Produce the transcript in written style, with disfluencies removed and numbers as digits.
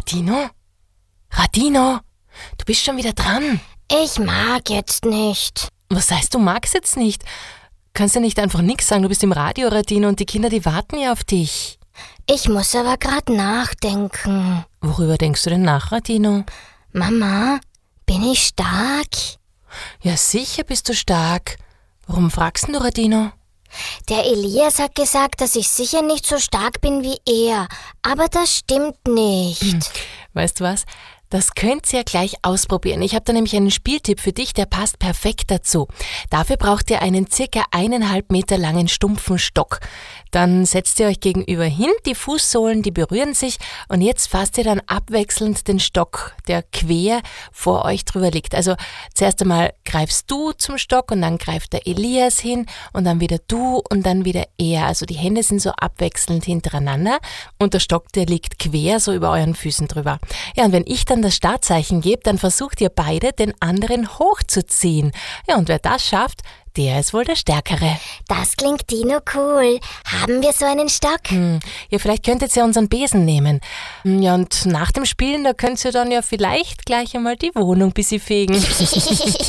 Radino? Radino, du bist schon wieder dran. Ich mag jetzt nicht. Was heißt, du magst jetzt nicht? Kannst du nicht einfach nix sagen? Du bist im Radio, Radino, und die Kinder, die warten ja auf dich. Ich muss aber gerade nachdenken. Worüber denkst du denn nach, Radino? Mama, bin ich stark? Ja, sicher bist du stark. Warum fragst du, Radino? Der Elias hat gesagt, dass ich sicher nicht so stark bin wie er. Aber das stimmt nicht. Weißt du was? Das könnt ihr ja gleich ausprobieren. Ich habe da nämlich einen Spieltipp für dich, der passt perfekt dazu. Dafür braucht ihr einen circa 1,5 Meter langen stumpfen Stock. Dann setzt ihr euch gegenüber hin, die Fußsohlen, die berühren sich und jetzt fasst ihr dann abwechselnd den Stock, der quer vor euch drüber liegt. Also zuerst einmal greifst du zum Stock und dann greift der Elias hin und dann wieder du und dann wieder er. Also die Hände sind so abwechselnd hintereinander und der Stock, der liegt quer so über euren Füßen drüber. Ja, und wenn ich dann das Startzeichen gebe, dann versucht ihr beide, den anderen hochzuziehen. Ja, und wer das schafft, der ist wohl der Stärkere. Das klingt Dino cool. Haben wir so einen Stock? Ja, vielleicht könntet ihr unseren Besen nehmen. Ja, und nach dem Spielen, da könnt ihr dann ja vielleicht gleich einmal die Wohnung ein bisschen fegen.